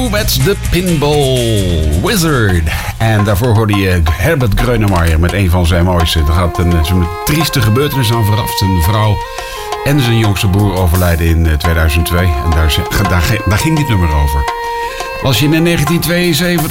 U met de Pinball Wizard. En daarvoor hoorde je Herbert Grönemeyer met een van zijn mooiste. Er gaat zo'n trieste gebeurtenis aan vooraf. Zijn vrouw en zijn jongste broer overlijden in 2002. En daar ging dit nummer over. Als je in 1972